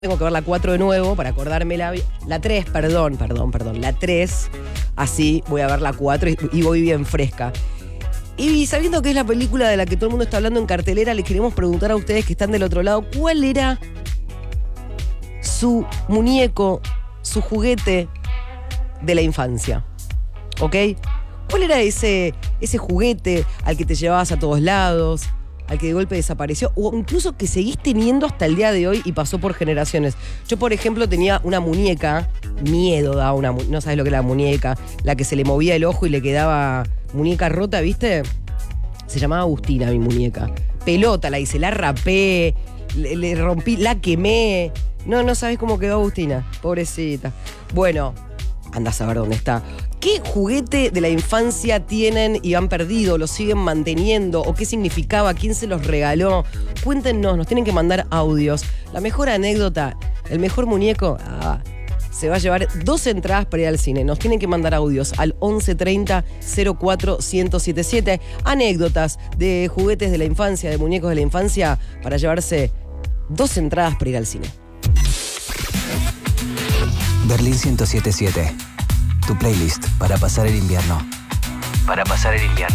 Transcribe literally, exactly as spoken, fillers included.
Tengo que ver la cuatro de nuevo para acordarme la, la tres, perdón, perdón, perdón, la tres. Así voy a ver la cuatro y, y voy bien fresca. Y sabiendo que es la película de la que todo el mundo está hablando en cartelera, les queremos preguntar a ustedes que están del otro lado, ¿cuál era su muñeco, su juguete de la infancia? ¿Ok? ¿Cuál era ese, ese juguete al que te llevabas a todos lados, al que de golpe desapareció, o incluso que seguís teniendo hasta el día de hoy y pasó por generaciones? Yo, por ejemplo, tenía una muñeca, miedo da una, no sabes lo que era la muñeca, la que se le movía el ojo y le quedaba muñeca rota, ¿viste? Se llamaba Agustina, mi muñeca. Pelota la hice, la rapé, le, le rompí, la quemé. No, no sabes cómo quedó Agustina, pobrecita. Bueno, anda a saber dónde está. ¿Qué juguete de la infancia tienen y han perdido, lo siguen manteniendo? ¿O qué significaba? ¿Quién se los regaló? Cuéntenos, nos tienen que mandar audios. La mejor anécdota, el mejor muñeco, ah, se va a llevar dos entradas para ir al cine. Nos tienen que mandar audios al once treinta cero cuatro ciento setenta y siete. Anécdotas de juguetes de la infancia, de muñecos de la infancia, para llevarse dos entradas para ir al cine. Berlín ciento setenta y siete. Tu playlist para pasar el invierno. Para pasar el invierno.